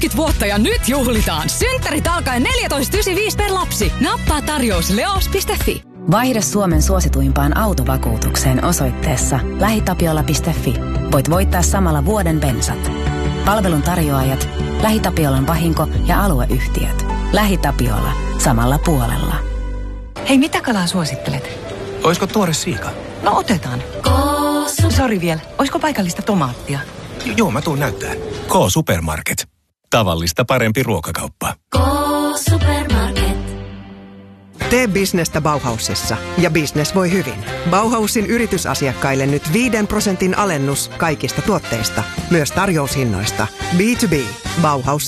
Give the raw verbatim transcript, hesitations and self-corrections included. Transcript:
kolmekymmentä vuotta ja nyt juhlitaan. Synttärit alkaen neljätoista yhdeksänkymmentäviisi per lapsi. Nappaa tarjous leos piste fi. Vaihda Suomen suosituimpaan autovakuutukseen osoitteessa lähitapiola piste fi. Voit voittaa samalla vuoden bensat. Palvelun tarjoajat, LähiTapiolan vahinko- ja alueyhtiöt. LähiTapiola. Samalla puolella. Hei, mitä kalaa suosittelet? Oisko tuore siika? No otetaan. Sori vielä. Oisko paikallista tomaattia? J- joo, mä tuun näyttää. K-Supermarket. Tavallista parempi ruokakauppa. K-Supermarket. Tee bisnestä Bauhausissa ja bisnes voi hyvin. Bauhausin yritysasiakkaille nyt viiden prosentin alennus kaikista tuotteista, myös tarjoushinnoista. B to B. Bauhaus.